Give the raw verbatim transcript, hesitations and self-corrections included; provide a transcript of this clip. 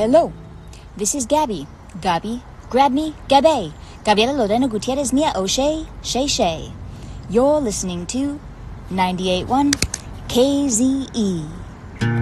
Hello, this is Gabby. Gabi, grab me, Gabe. Gabriela Loreno Gutierrez Nia O'Shea, Shay Shay. You're listening to ninety-eight point one K Z E.